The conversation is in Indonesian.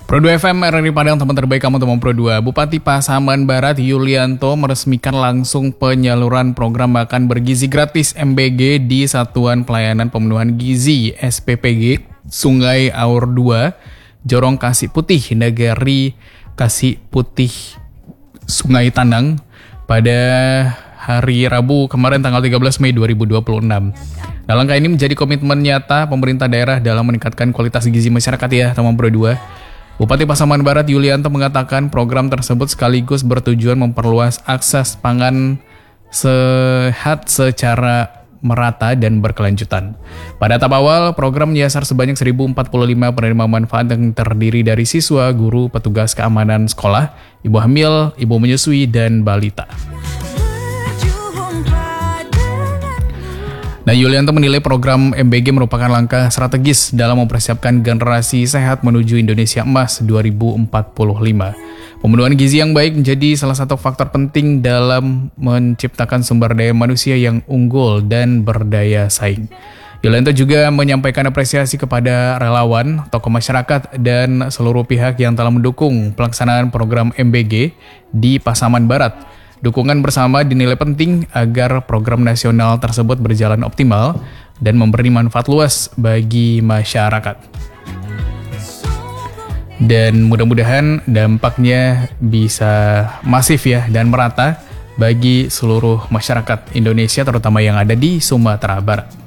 Pro 2 FM RRI Padang, teman terbaik kamu teman Pro 2. Bupati Pasaman Barat Yulianto meresmikan langsung penyaluran program makan bergizi gratis MBG di Satuan Pelayanan Pemenuhan Gizi SPPG Sungai Aur 2, Jorong Kasih Putih, Negeri Kasih Putih, Sungai Tanang pada hari Rabu kemarin tanggal 13 Mei 2026. Nah, langkah ini menjadi komitmen nyata pemerintah daerah dalam meningkatkan kualitas gizi masyarakat ya teman Pro 2. Bupati Pasaman Barat Yulianto mengatakan program tersebut sekaligus bertujuan memperluas akses pangan sehat secara merata dan berkelanjutan. Pada tahap awal, program menyasar sebanyak 1.045 penerima manfaat yang terdiri dari siswa, guru, petugas keamanan sekolah, ibu hamil, ibu menyusui, dan balita. Nah, Yulianto menilai program MBG merupakan langkah strategis dalam mempersiapkan generasi sehat menuju Indonesia Emas 2045. Pemenuhan gizi yang baik menjadi salah satu faktor penting dalam menciptakan sumber daya manusia yang unggul dan berdaya saing. Yulianto juga menyampaikan apresiasi kepada relawan, tokoh masyarakat, dan seluruh pihak yang telah mendukung pelaksanaan program MBG di Pasaman Barat. Dukungan bersama dinilai penting agar program nasional tersebut berjalan optimal dan memberi manfaat luas bagi masyarakat. Dan mudah-mudahan dampaknya bisa masif ya dan merata bagi seluruh masyarakat Indonesia, terutama yang ada di Sumatera Barat.